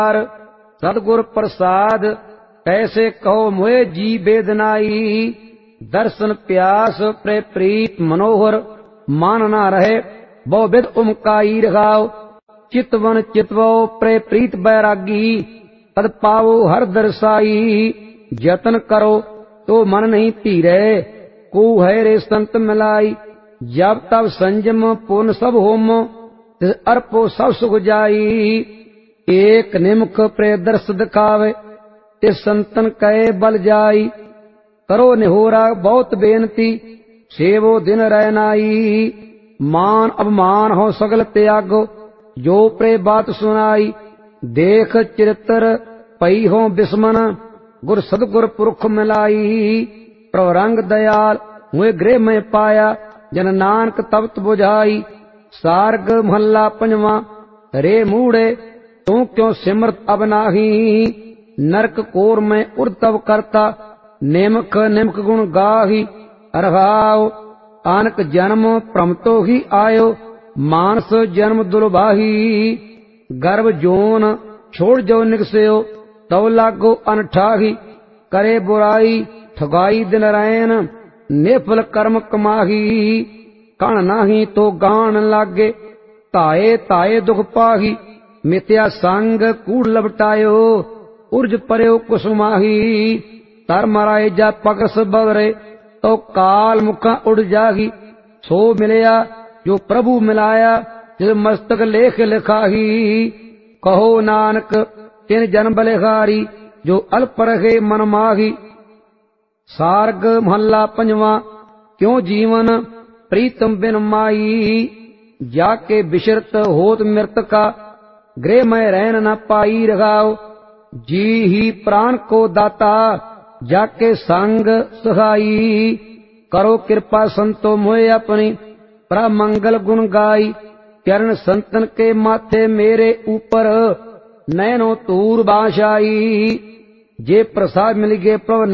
सतगुर प्रसाद कैसे कहो मोहे जी बेदनाई। दर्शन प्यास प्रे प्रीत मनोहर मान ना रहे बहुविध उमकाई रखाओ। चितवन चितवो प्रे प्रीत बैरागी पद पावो हर दर्शाई। जतन करो तो मन नहीं धीरे को है रे संत मिलाई। जब तब संयम पूर्ण सब होम तिस अर्पो सब सुख जाई। एक निमुख प्रे दर्श दिखावे तिस संतन कहे बल जाई। करो निहोरा बहुत बेनती सेवो दिन रहनाई। मान अवमान हो सगल त्यागो जो प्रे बात सुनाई। देख चरित्र पई हो बिस्मन गुर सदगुर पुरख मिलाई। प्रभु दयाल हुए गृह में पाया जन नानक तपत बुझाई। सार्ग महला पंजवा रे मूढ़े तू क्यों सिमरत अब नाही। नरक कोर में उर्तव करता निमक निमक गुण गाही। रहाओ आनक जन्म प्रमतो ही आयो मानस जन्म दुर्बाही। गर्भ जोन छोड़ जो निकस्यो तव लागो अनठाही। करे बुराई ठगाई दिन रैन निफल कर्म कमाही। कण नाही तो गान लागे ताए ताए दुख पाही। मित्या संग कूड़ लपटायो उर्ज पर्यो कुसुमाही। तर मराए जा पगस बगरे तो काल मुखा उड़ जागी। सो मिलया जो प्रभु मिलाया जिस मस्तक लेख लिखाही। कहो नानक तिन जन्म बलिहारी जो अल्प रहे मन माही। सार्ग महला पंजवा क्यों जीवन प्रीतम बिन माई। जाके बिशरत होत मृतका गृह में रहन न पाई। रखाओ जी ही प्राण को दाता जाके संग सहाई। करो कृपा संतो मोहे अपनी प्रमंगल गुण गाई। चरण संतन के माथे मेरे ऊपर नैनो तूर बाशाई। जे प्रसाद मिल गए प्रभु